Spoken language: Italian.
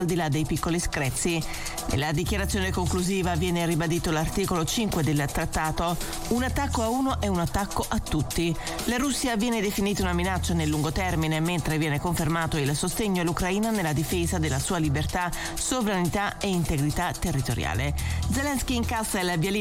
al di là dei piccoli screzi. Nella dichiarazione conclusiva viene ribadito l'articolo 5 del trattato: un attacco a uno è un attacco a tutti. La Russia viene definita una minaccia nel lungo termine, mentre viene confermato il sostegno all'Ucraina nella difesa della sua libertà, sovranità e integrità territoriale. Zelensky incassa il via